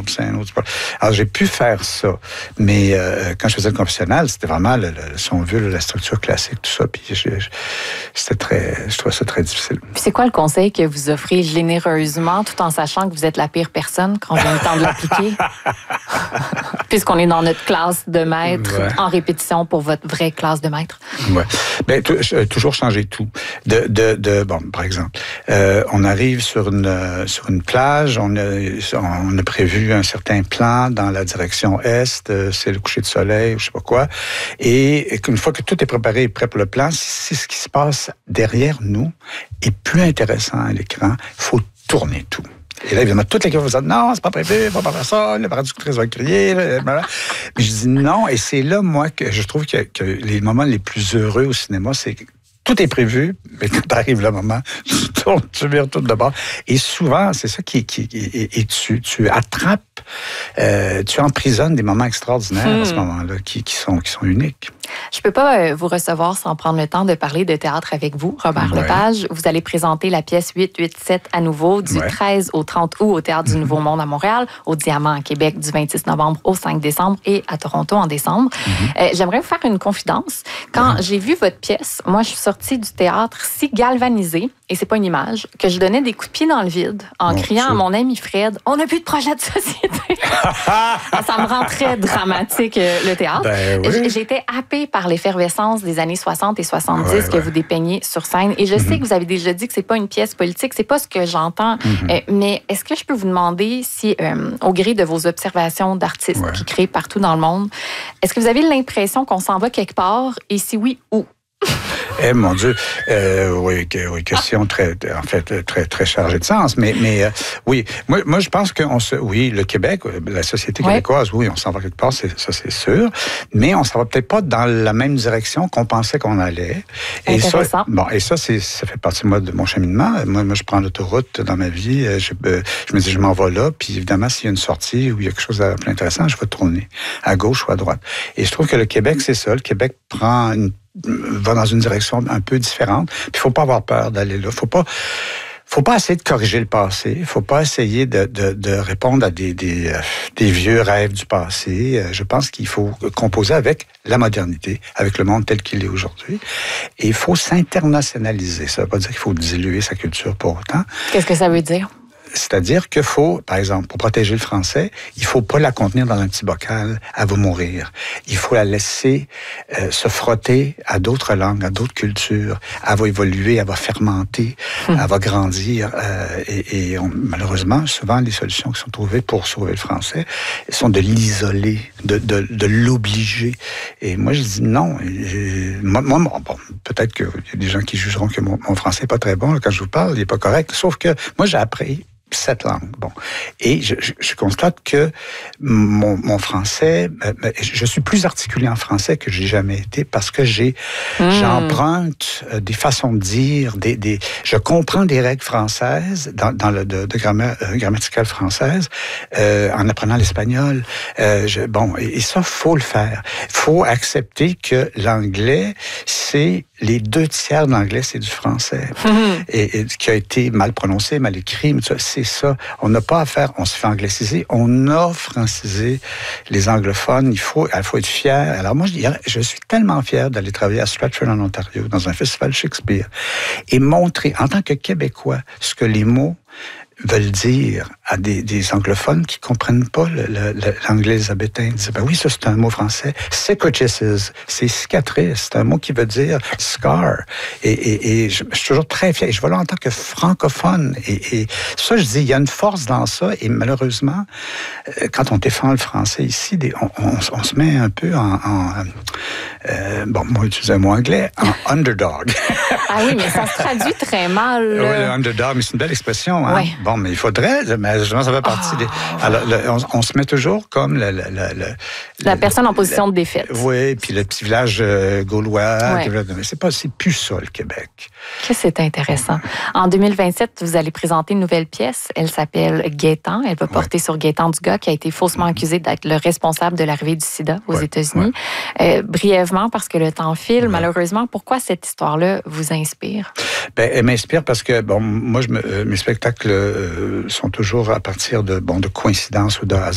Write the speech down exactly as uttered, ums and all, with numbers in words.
c'est un autre sport. Alors, j'ai pu faire ça. Mais euh, quand je faisais le confessionnal, c'était vraiment, le, le, si on veut, la structure classique, tout ça. Puis je, je, c'était très, je trouvais ça très difficile. Puis c'est quoi le conseil que vous offrez généreusement, tout en sachant que vous êtes la pire personne quand vient le temps de l'appliquer? Puisqu'on est dans notre classe de maître, ouais. en répétition pour votre vraie classe de maître. Oui. Bien, t- toujours changer tout. De, de, de, bon, par exemple, euh, on arrive sur une, sur une plage, on a, on a prévu un certain plan dans la direction est, c'est le coucher de soleil, ou je sais pas quoi, et une fois que tout est préparé et prêt pour le plan, si ce qui se passe derrière nous est plus intéressant à l'écran, il faut tourner tout. Et là, évidemment, toute l'équipe va dire « Non, c'est pas prévu, on va pas faire ça, le producteur va crier. » Mais je dis non, et c'est là, moi, que je trouve que, que les moments les plus heureux au cinéma, c'est que tout est prévu, mais quand arrive le moment, tu tournes, tu vires tout de bord. Et souvent, c'est ça qui... qui et, et tu, tu attrapes, euh, tu emprisonnes des moments extraordinaires hmm. à ce moment-là, qui, qui, sont, qui sont uniques. Je ne peux pas vous recevoir sans prendre le temps de parler de théâtre avec vous, Robert ouais. Lepage. Vous allez présenter la pièce huit huit sept à nouveau du ouais. treize au trente août au Théâtre mm-hmm. du Nouveau Monde à Montréal, au Diamant à Québec du vingt-six novembre au cinq décembre et à Toronto en décembre. Mm-hmm. Euh, j'aimerais vous faire une confidence. Quand ouais. j'ai vu votre pièce, moi, je suis sortie du théâtre si galvanisée, et c'est pas une image, que je donnais des coups de pied dans le vide en bon, criant ça. à mon ami Fred, « On n'a plus de projet de société! » Ça me rend très dramatique, le théâtre. Ben, oui. J'ai été happée par l'effervescence des années soixante et soixante-dix ouais, que ouais. vous dépeignez sur scène. Et je mm-hmm. sais que vous avez déjà dit que c'est pas une pièce politique, c'est pas ce que j'entends. Mm-hmm. Euh, mais est-ce que je peux vous demander si, euh, au gré de vos observations d'artistes ouais. qui créent partout dans le monde, est-ce que vous avez l'impression qu'on s'en va quelque part? Et si oui, où? Eh mon Dieu, euh, oui, oui, question très, en fait, très, très chargée de sens. Mais, mais euh, oui, moi, moi, je pense que on se, oui, le Québec, la société québécoise, oui, oui on s'en va quelque part, c'est, ça, c'est sûr. Mais on s'en va peut-être pas dans la même direction qu'on pensait qu'on allait. Et ça, bon, et ça, c'est, ça fait partie moi de mon cheminement. Moi, moi, je prends l'autoroute dans ma vie. Je, je me dis, je m'en vais là. Puis évidemment, s'il y a une sortie ou il y a quelque chose de plus intéressant, je vais tourner à gauche ou à droite. Et je trouve que le Québec, c'est ça. Le Québec prend une va dans une direction un peu différente. Puis il faut pas avoir peur d'aller là. Faut pas, faut pas essayer de corriger le passé. Il faut pas essayer de, de, de répondre à des, des, des vieux rêves du passé. Je pense qu'il faut composer avec la modernité, avec le monde tel qu'il est aujourd'hui. Et il faut s'internationaliser. Ça veut pas dire qu'il faut diluer sa culture pour autant. Qu'est-ce que ça veut dire? C'est-à-dire qu'il faut, par exemple, pour protéger le français, il faut pas la contenir dans un petit bocal, elle va mourir. Il faut la laisser euh, se frotter à d'autres langues, à d'autres cultures. Elle va évoluer, elle va fermenter, hum. elle va grandir. Euh, et et on, malheureusement, souvent, les solutions qui sont trouvées pour sauver le français sont de l'isoler, de, de, de l'obliger. Et moi, je dis non. Et, moi, moi bon, peut-être qu'il y a des gens qui jugeront que mon, mon français n'est pas très bon là, quand je vous parle, il n'est pas correct. Sauf que moi, j'ai appris cette langue. Bon. Et je, je, je constate que mon, mon français, euh, je suis plus articulé en français que j'ai jamais été parce que j'ai, mmh. j'emprunte des façons de dire, des, des, je comprends des règles françaises dans, dans le de, de grammaire, euh, grammaticale française euh, en apprenant l'espagnol. Euh, je, bon, et, et ça, faut le faire. Faut accepter que l'anglais, c'est les deux tiers de l'anglais, c'est du français. Mmh. Et, et qui a été mal prononcé, mal écrit, mais c'est ça. On n'a pas à faire, on se fait angliciser, on a francisé les anglophones. Il faut, il faut être fier. Alors moi, je, je suis tellement fier d'aller travailler à Stratford en Ontario, dans un festival Shakespeare, et montrer, en tant que Québécois, ce que les mots veulent dire à des, des anglophones qui comprennent pas le, le, l'anglais élisabétain. Ils disent, ben oui, ça c'est un mot français. Cicatrices, c'est cicatrice. C'est un mot qui veut dire scar. Et, et, et je, je suis toujours très fier. Et je vois là en tant que francophone. Et, et ça, je dis, il y a une force dans ça. Et malheureusement, quand on défend le français ici, des, on, on, on se met un peu en... en euh, bon, moi, j'utilise un mot anglais, en underdog. Ah oui, mais ça se traduit très mal. Oui, le underdog, mais c'est une belle expression. Hein? Oui. Bon, mais il faudrait, mais justement, ça fait partie oh. des... Alors, le, on, on se met toujours comme le... le, le, le la le, personne en position le, de défaite. Oui, puis le petit village euh, gaulois. Ouais. Mais c'est pas, c'est plus ça, le Québec. Que c'est intéressant. En deux mille vingt-sept, vous allez présenter une nouvelle pièce. Elle s'appelle Gaétan. Elle va porter ouais. sur Gaétan Dugas, qui a été faussement mm-hmm. accusé d'être le responsable de l'arrivée du sida aux ouais. États-Unis. Ouais. Euh, brièvement, parce que le temps file, ouais. malheureusement, pourquoi cette histoire-là vous inspire? Ben, elle m'inspire parce que, bon, moi, je me, euh, mes spectacles euh, sont toujours à partir de, bon, de coïncidences ou de hasard.